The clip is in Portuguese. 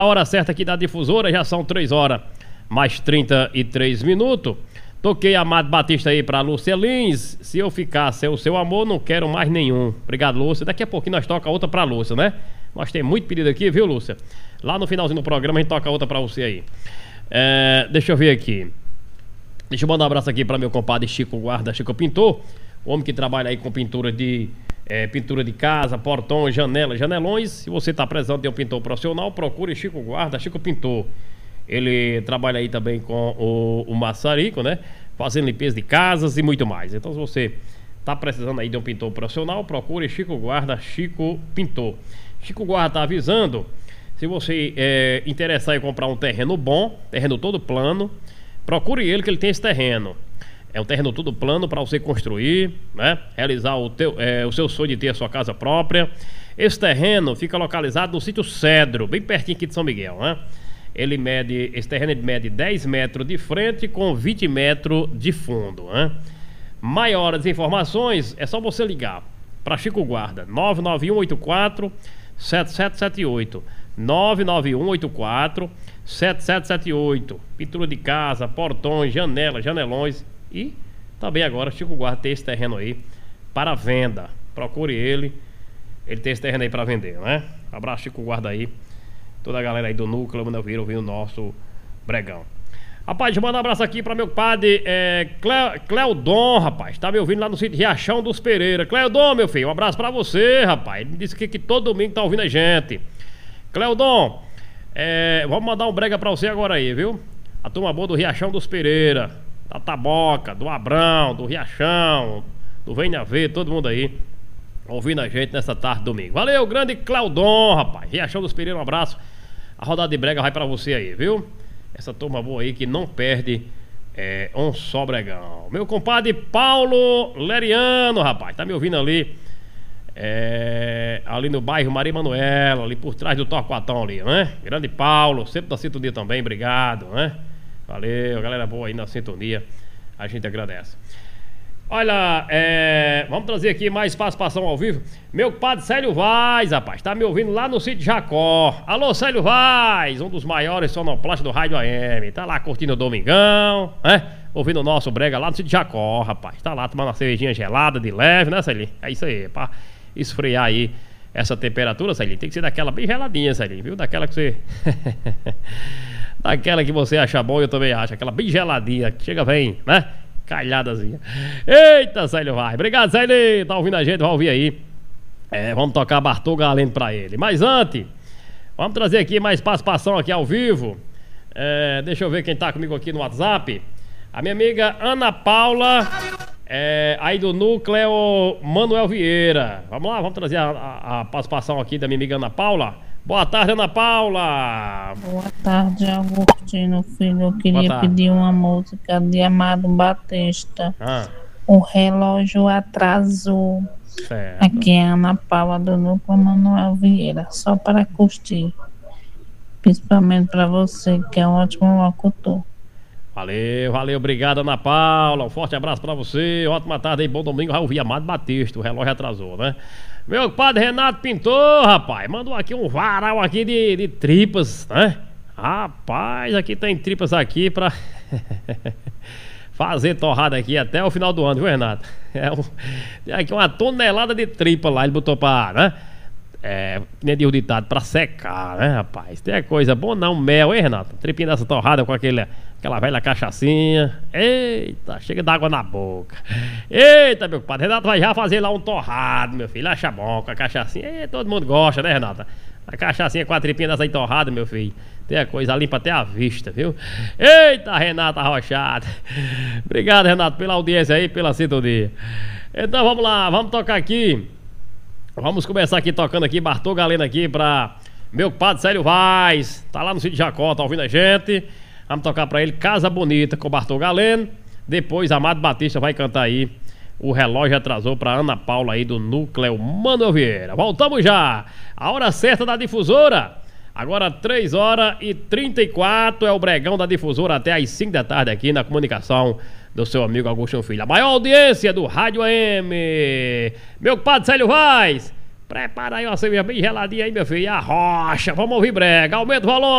A hora certa aqui da difusora, já são 3 horas mais 33 minutos. Toquei Amado Batista aí pra Lúcia Lins. Se eu ficar sem o seu amor, não quero mais nenhum. Obrigado, Lúcia. Daqui a pouquinho nós toca outra pra Lúcia, né? Nós temos muito pedido aqui, viu, Lúcia? Lá no finalzinho do programa a gente toca outra pra você aí. Deixa eu ver aqui. Deixa eu mandar um abraço aqui pra meu compadre Chico Guarda, Chico Pintor. O homem que trabalha aí com pintura de casa, portões, janelas, janelões. Se você está precisando de um pintor profissional, procure Chico Guarda, Chico Pintor. Ele trabalha aí também com o maçarico, né? Fazendo limpeza de casas e muito mais. Então, se você está precisando aí de um pintor profissional, procure Chico Guarda, Chico Pintor. Chico Guarda está avisando, se você interessar em comprar um terreno bom, terreno todo plano, procure ele que ele tem esse terreno. É um terreno todo plano para você construir, né? Realizar o seu sonho de ter a sua casa própria. Esse terreno fica localizado no sítio Cedro, bem pertinho aqui de São Miguel, né? Esse terreno mede 10 metros de frente com 20 metros de fundo, né? Maiores informações é só você ligar para Chico Guarda, 99184 7778. 99184 7778. Pintura de casa, portões, janelas, janelões. E também agora Chico Guarda tem esse terreno aí para venda. Procure ele. Ele tem esse terreno aí para vender, né? Abraço, Chico Guarda aí. Toda a galera aí do núcleo, manda vir ouvindo o nosso Bregão. Rapaz, deixa eu mandar um abraço aqui para meu padre Cleodon, rapaz. Tá me ouvindo lá no sítio Riachão dos Pereira. Cleodon, meu filho, um abraço para você, rapaz. Ele disse que todo domingo tá ouvindo a gente. Cleodon, vamos mandar um brega para você agora aí, viu? A turma boa do Riachão dos Pereira, da Taboca, do Abrão, do Riachão, do Venha Ver, todo mundo aí ouvindo a gente nessa tarde de domingo. Valeu, grande Cleudon, rapaz. Riachão dos Pereira, um abraço. A rodada de brega vai pra você aí, viu? Essa turma boa aí que não perde um só bregão. Meu compadre Paulo Leriano, rapaz, tá me ouvindo ali? Ali no bairro Maria Manuela, ali por trás do Torquatão ali, né? Grande Paulo, sempre da sintonia também, obrigado, né? Valeu, galera boa aí na sintonia, a gente agradece. Olha, vamos trazer aqui mais participação ao vivo. Meu compadre Célio Vaz, rapaz, tá me ouvindo lá no sítio Jacó. Alô, Célio Vaz, um dos maiores sonoplastas do Rádio AM. Tá lá curtindo o domingão, né? Ouvindo o nosso brega lá no sítio Jacó, rapaz. Tá lá tomando uma cervejinha gelada, de leve, né, Célio? É isso aí, pra esfriar aí essa temperatura, Célio. Tem que ser daquela bem geladinha, Célio, viu? Daquela que você... daquela que você acha bom, eu também acho. Aquela bem geladinha, que chega bem, né? Calhadazinha. Eita, Célio vai. Obrigado, Célio. Tá ouvindo a gente, vai ouvir aí. Vamos tocar Bartol Galeno pra ele. Mas antes, vamos trazer aqui mais participação aqui ao vivo. Deixa eu ver quem tá comigo aqui no WhatsApp. A minha amiga Ana Paula, aí do núcleo Manuel Vieira. Vamos lá, vamos trazer a participação aqui da minha amiga Ana Paula. Boa tarde, Ana Paula. Boa tarde, Agostinho, filho. Eu queria pedir uma música de Amado Batista. O relógio atrasou. Certo. Aqui é a Ana Paula do núcleo Manuel Vieira. Só para curtir. Principalmente para você, que é um ótimo locutor. Valeu, valeu, obrigado, Ana Paula. Um forte abraço pra você. Ótima tarde aí, bom domingo. Vai ouvir Amado Batista. O relógio atrasou, né? Meu padre Renato Pintor, rapaz, mandou aqui um varal aqui de tripas, né? Rapaz, aqui tem tripas aqui pra fazer torrada aqui até o final do ano, viu, Renato? Tem aqui uma tonelada de tripa lá, ele botou pra, né? Nem de ditado, pra secar, né, rapaz? Tem coisa boa não, mel, hein, Renato? Tripinha dessa torrada com aquela velha cachaçinha. Eita, chega d'água na boca. Eita, meu padre, Renato vai já fazer lá um torrado, meu filho. Acha bom com a cachaçinha. Todo mundo gosta, né, Renata? A cachaçinha com a tripinha dessa aí torrada, meu filho. Tem a coisa limpa até a vista, viu? Eita, Renata Rochada. Obrigado, Renato, pela audiência aí, pela sintonia. Então vamos lá, vamos tocar aqui. Vamos começar aqui tocando aqui Bartol Galeno aqui pra meu padre Célio Vaz. Tá lá no sítio Jacó, tá ouvindo a gente. Vamos tocar pra ele Casa Bonita com Bartol Galeno. Depois Amado Batista vai cantar aí O Relógio Atrasou pra Ana Paula aí do núcleo Manuel Vieira. Voltamos já. A hora certa da difusora. Agora 3h34 é o bregão da difusora até às 5 da tarde aqui na comunicação do seu amigo Agostinho Filho. A maior audiência do Rádio AM. Meu compadre Célio Vaz, Prepara aí uma cerveja bem geladinha aí, meu filho. E a rocha, vamos ouvir brega. Aumenta o volume.